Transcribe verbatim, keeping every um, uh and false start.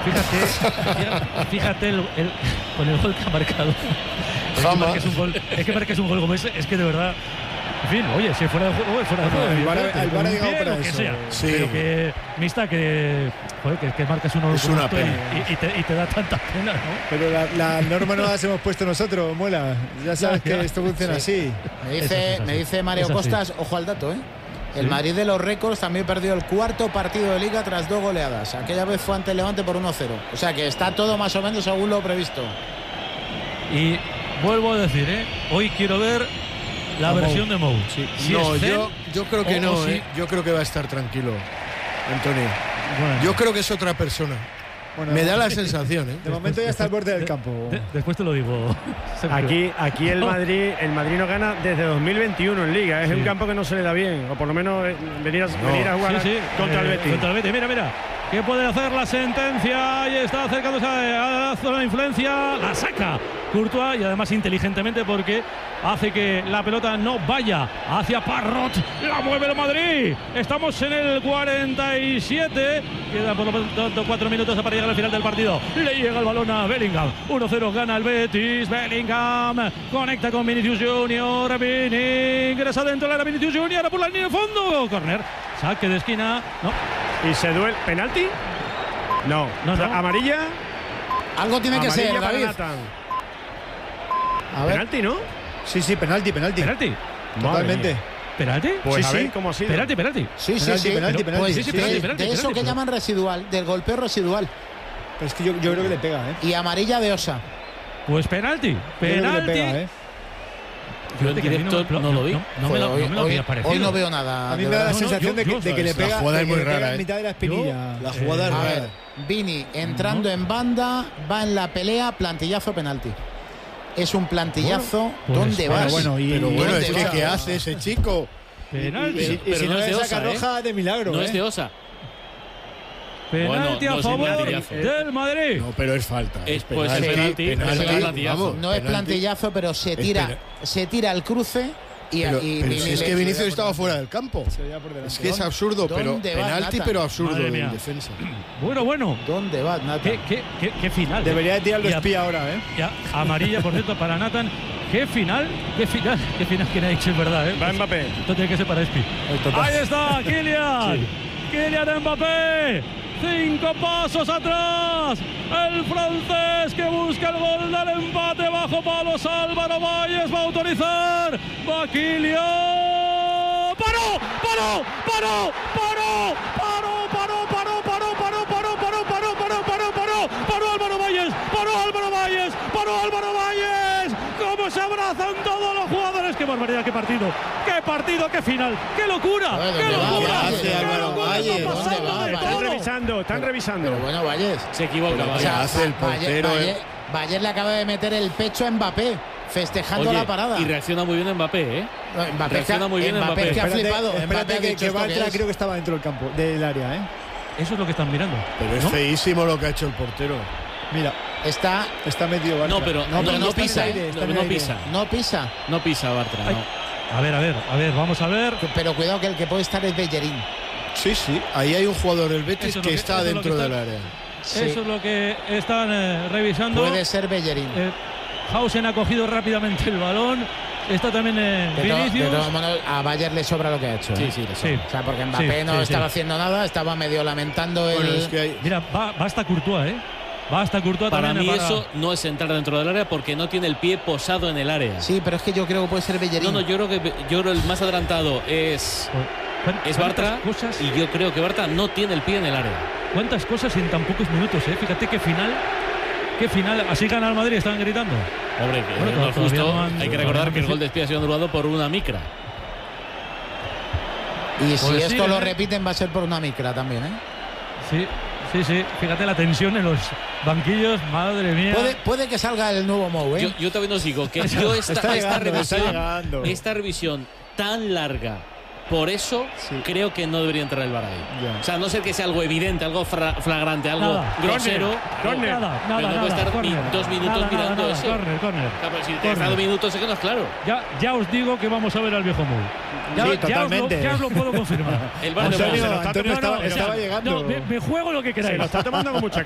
fíjate, fíjate el, el, con el gol que ha marcado. Es que marques un gol, es que marques un gol como ese, es que de verdad. En fin, oye, si fuera de juego, fuera de juego. El VAR ha llegado para lo que eso. sea. Sí. Pero que, mista, que, joder, que, que marcas uno es una pena. Y, y, te, y te da tanta pena, ¿no? Pero la, la norma no las hemos puesto nosotros, Muela. Ya sabes ya, ya. que esto funciona sí. así. Me dice, me dice Mario Costas, ojo al dato, ¿eh? El ¿Sí? Madrid de los récords también perdió el cuarto partido de Liga tras dos goleadas. Aquella vez fue ante Levante por uno cero. O sea que está todo más o menos según lo previsto. Y vuelvo a decir, ¿eh? Hoy quiero ver la Mou. versión de Mou. Sí. Si no, es yo, yo creo que o, no, o si... ¿eh? Yo creo que va a estar tranquilo, Antonio. Bueno, yo creo que es otra persona. Bueno, me da la sensación, ¿eh? De momento ya está al borde del campo. De, de, después te lo digo. Aquí, aquí el Madrid, el Madrid no gana desde dos mil veintiuno en Liga. Es sí. un campo que no se le da bien, o por lo menos venir a, no. venir a jugar sí, sí. contra eh, el Betis. Contra el Betis, mira, mira. ¿Qué puede hacer la sentencia? Y está acercándose a la zona de influencia. La saca Courtois y además inteligentemente porque hace que la pelota no vaya hacia Parrot. La mueve el Madrid. Estamos en el cuarenta y siete. Quedan por lo tanto cuatro minutos para llegar al final del partido. Le llega el balón a Bellingham. uno cero gana el Betis. Bellingham conecta con Vinicius Junior. Vini ingresa dentro de la Vinicius Junior. Ahora por la línea de fondo. Corner. Saque de esquina. No. Y se duele. ¿Penalti? No. no, no. ¿Amarilla? Algo tiene que Amarilla ser, David. A ver. ¿Penalti, no? Sí, sí, penalti, penalti. ¿Penalti? Totalmente. ¿Penalti? Pues sí, a ver sí. cómo ha sido. Penalti, penalti. Sí, sí, penalti, sí. Penalti, Pero, penalti, pues, sí, sí, de, penalti, penalti, de eso penalti, que pero... llaman residual, del golpeo residual. Pero es que yo, yo creo que le pega, ¿eh? Y amarilla de Osa. Pues penalti. Penalti. Le pega, ¿eh? Yo en directo no, no lo vi. No, no me lo, hoy, no me lo hoy, había parecido. Hoy no veo nada. A mí me da la no, sensación no, yo, de, que, yo, de que le pega, la jugada de es que muy le pega rara, en mitad de la espinilla. Yo, la jugada eh, es a rara. ver, Vini entrando no. en banda, va en la pelea, plantillazo, penalti. Es un plantillazo. Bueno, ¿Dónde pues, vas? Bueno, y, Pero bueno, es que vas? ¿qué hace ese chico? Penalti. Y, y, y pero si no no es de le saca Osa, roja, ¿eh? de milagro. No ¿eh? es de Osa. Penalti Bueno, a no, favor plantillazo. del Madrid. No, pero es falta. Es, Es pues penalti, es penalti, penalti, pero es plantillazo. vamos, No es penalti. plantillazo, pero se tira, pena- se tira al cruce y, Pero, y pero Vini si es le- que le Vinicius da estaba por fuera del campo. Se veía por delante. Es que es absurdo, pero ¿Dónde vas, penalti, Nata? pero absurdo Madre mía. en defensa. Bueno, bueno. ¿Dónde vas, Nata? ¿Qué, qué, qué, qué final? Debería de tirarlo Y a- espía ahora, ¿eh? Ya, amarilla, por cierto, para Nathan. ¿Qué final? ¿Qué final? ¿Qué final que ha dicho? Es verdad, ¿eh? Va Mbappé. Esto tiene que ser para Espi. Ahí está, Kylian. Sí. Kylian Mbappé. Cinco pasos atrás. El francés que busca el gol del empate bajo palos. Álvaro Valles va a autorizar. Va Kylian. ¡Paró! ¡Paró! ¡Paró! ¡Paró! ¡Paró! ¡Paró! ¡Paró! ¡Paró! ¡Paró! ¡Paró! ¡Paró! ¡Paró! ¡Paró! ¡Paró! ¡Paró! ¡Paró Álvaro Valles! ¡Paró Álvaro Valles! ¡Paró Álvaro Valles! ¡Cómo se abrazan todos los jugadores! ¡Qué barbaridad! ¡Qué partido! ¡Qué partido! ¡Qué final! ¡Qué locura! Ver, ¡Qué ¿dónde va? locura! ¿Qué hace ¡Qué Álvaro locura! Valles? ¡Está pasando ¿Dónde va? de Están todo! revisando, están revisando. Pero bueno, Valles. Se equivoca, Pero, vale. ¿qué hace el portero? Valles, eh? Valles le acaba de meter el pecho a Mbappé, festejando Oye, la parada. y reacciona muy bien Mbappé, ¿eh? No, Mbappé reacciona que- muy bien Mbappé Mbappé. que ha Espérate, flipado. espérate Mbappé ha que, dicho que esto Bartra es. creo que estaba dentro del campo, del área, ¿eh? Eso es lo que están mirando. Pero es ¿no? feísimo lo que ha hecho el portero. Mira, Está, está metido Bartra. No, pero No, no, pero no no está pisa, en el ¿eh? aire, está No, en el no aire. pisa. no pisa. No pisa Bartra, Ay. no. A ver, a ver, a ver, vamos a ver. Pero cuidado que el que puede estar es Bellerín. Sí, sí. Ahí hay un jugador del Betis Eso es que, lo que- está eso es lo que dentro está- del área. Sí, Eso es lo que están eh, revisando. puede ser Bellerín. Eh, Hausen ha cogido rápidamente el balón. Está también eh, De to- de Vinicius. todos modos, a Bayer le sobra lo que ha hecho. Sí, ¿eh? sí, le Sí. sobra. O sea, porque Mbappé Sí, no sí, estaba sí. haciendo nada, estaba medio lamentando el. Bueno, es que hay- Mira, va, va hasta Courtois, ¿eh? Va hasta Courtois Para también. mí para- eso no es entrar dentro del área porque no tiene el pie posado en el área. Sí, pero es que yo creo que puede ser Bellerín. No, no, yo creo que yo creo el más adelantado es, ¿Cuán- es cuántas Bartra cosas, y yo creo que Bartra no tiene el pie en el área. cuántas cosas en tan pocos minutos, ¿eh? Fíjate qué final. Qué final. Así gana el Madrid, estaban gritando. Hombre, que Bueno, no es todavía justo. no han- Hay que todavía recordar no que el han- gol de Espía ha sido anulado por una micra. Y si Pues esto sí, lo ¿eh? repiten, va a ser por una micra también, ¿eh? Sí, sí, sí. Fíjate la tensión en los banquillos. Madre mía. Puede, puede que salga el nuevo Mou, ¿eh? Yo, yo también os digo que yo esta, Está esta llegando, está revisión, llegando. esta revisión tan larga, por eso Sí. creo que no debería entrar el V A R ahí. Ya. O sea, a no ser que sea algo evidente, algo fra- flagrante, algo Nada. grosero. Córner. Nada, nada, Pero no nada, puede estar córner. ni dos minutos Nada, mirando nada, nada, eso. Córner, córner. O sea, pero si te has Córner. dado minutos, es que no es claro. Ya, ya os digo que vamos a ver al viejo Mou. Ya, Sí, ya, os lo, totalmente. ya os lo puedo confirmar. El V A R de Antonio, Mou. Antonio No, no, estaba, o sea, estaba llegando. No, me, me juego lo que Se queráis. lo está tomando con mucha